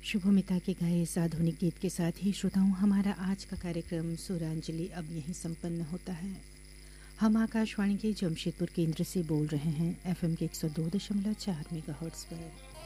शुभमिता के गाए इस आधुनिक गीत के साथ ही श्रोताओं हमारा आज का कार्यक्रम सुरांजलि अब यहीं संपन्न होता है। हम आकाशवाणी के जमशेदपुर केंद्र से बोल रहे हैं एफएम के 102.4 मेगाहर्ट्ज़ पर।